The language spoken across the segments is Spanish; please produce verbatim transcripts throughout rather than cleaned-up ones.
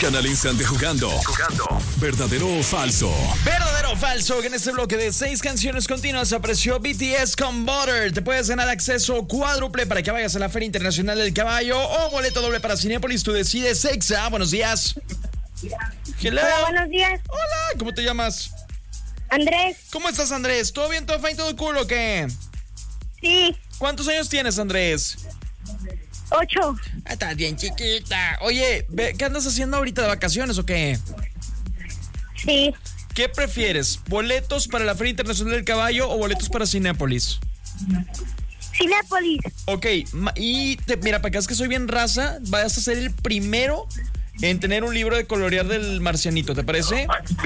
Gana al instante jugando. Jugando. ¿Verdadero o falso? Verdadero o falso, que en este bloque de seis canciones continuas apareció B T S con Butter. Te puedes ganar acceso cuádruple para que vayas a la Feria Internacional del Caballo o boleto doble para Cinépolis. Tú decides. Exa, buenos días. Hello. Hola, buenos días. Hola, ¿cómo te llamas? Andrés. ¿Cómo estás, Andrés? ¿Todo bien, todo fine, todo cool o qué? Sí. ¿Cuántos años tienes, Andrés? Ocho. Ah, estás bien chiquita. Oye, ¿qué andas haciendo ahorita de vacaciones o qué? Sí. ¿Qué prefieres? ¿Boletos para la Feria Internacional del Caballo o boletos para Cinépolis? Cinépolis. Ok, y te, mira, para que es que soy bien raza, vas a ser el primero en tener un libro de colorear del marcianito, ¿te parece?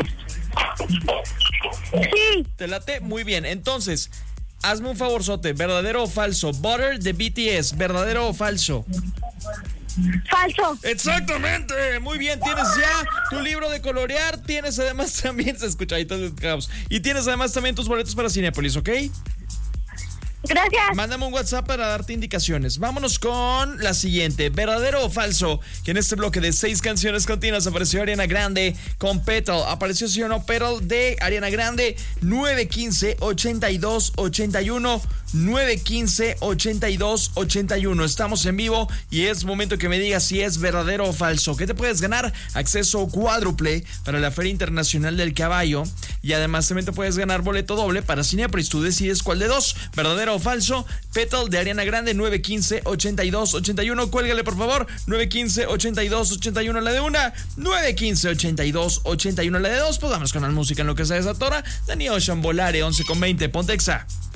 Sí. ¿Te late? Muy bien, entonces, hazme un favorzote, ¿verdadero o falso? Butter de B T S, ¿verdadero o falso? Falso. Exactamente, muy bien, tienes ya tu libro de colorear, tienes además también, se escucha ahí todo el caos, y tienes además también tus boletos para Cinépolis, ¿ok? Gracias. Mándame un WhatsApp para darte indicaciones. Vámonos con la siguiente. ¿Verdadero o falso? Que en este bloque de seis canciones continuas apareció Ariana Grande con Petal. Apareció sí o no Petal de Ariana Grande. nueve quince, ochenta y dos, ochenta y uno. nueve quince, ochenta y dos, ochenta y uno. Estamos en vivo y es momento que me digas si es verdadero o falso. ¿Qué te puedes ganar? Acceso cuádruple para la Feria Internacional del Caballo. Y además también te puedes ganar boleto doble para Cinépolis. Tú decides cuál de dos. ¿Verdadero o falso? Petal de Ariana Grande, nueve quince, ochenta y dos, ochenta y uno. Cuélgale, por favor. nueve quince, ochenta y dos, ochenta y uno la de una. nueve quince, ochenta y dos, ochenta y uno la de dos. Pues vamos con la música en lo que se desatora. Danny Ocean, Volare, once con veinte. Ponte Exa.